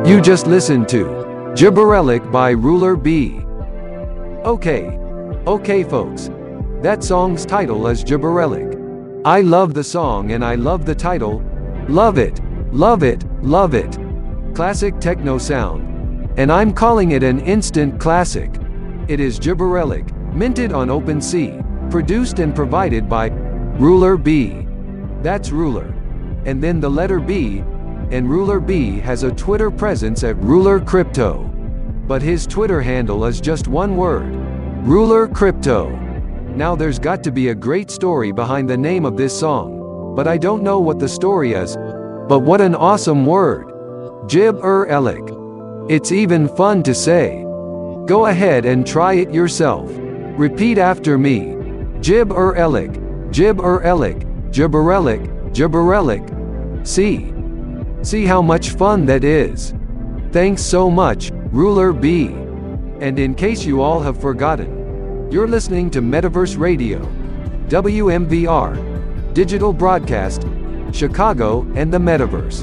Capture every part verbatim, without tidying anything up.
You just listened to Gibberellic by Ruler B. Okay. Okay folks. That song's title is Gibberellic. I love the song and I love the title. Love it. Love it. Love it. Classic techno sound. And I'm calling it an instant classic. It is Gibberellic, minted on OpenSea, produced and provided by Ruler B. That's Ruler. And then the letter B, and Ruler B has a Twitter presence at Ruler Crypto. But his Twitter handle is just one word. Ruler Crypto. Now there's got to be a great story behind the name of this song. But I don't know what the story is. But what an awesome word. Gib-er-ellic. It's even fun to say. Go ahead and try it yourself. Repeat after me. Gib-er-ellic. Gib-er-ellic. Gibberellic. Gibberellic. See? See how much fun that is. Thanks so much, Ruler B. And in case you all have forgotten, you're listening to Metaverse Radio, W M V R, Digital Broadcast, Chicago, and the Metaverse.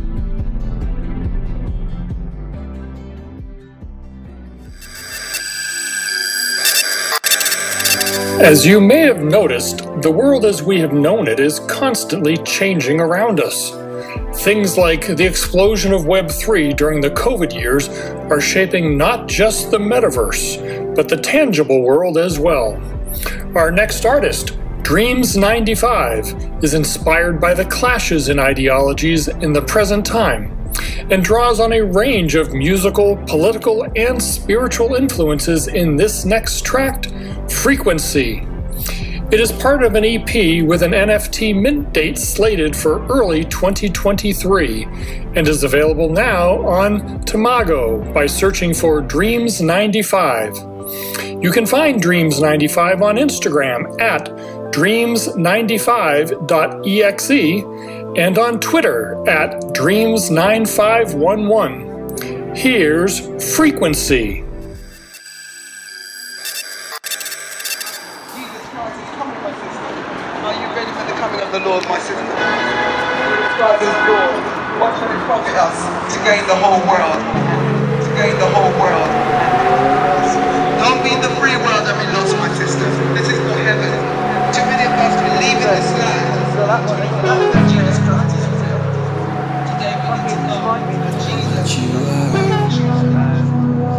As you may have noticed, the world as we have known it is constantly changing around us. Things like the explosion of Web three during the COVID years are shaping not just the metaverse, but the tangible world as well. Our next artist, Dreams ninety-five, is inspired by the clashes in ideologies in the present time, and draws on a range of musical, political, and spiritual influences in this next tract, Frequency. It is part of an E P with an N F T mint date slated for early twenty twenty-three and is available now on Tamago by searching for Dreams ninety-five. You can find Dreams ninety-five on Instagram at dreams ninety-five dot e x e and on Twitter at dreams nine five one one. Here's Frequency. The Lord, my sister. Christ is Lord. What shall it profit us to gain the whole world? To gain the whole world.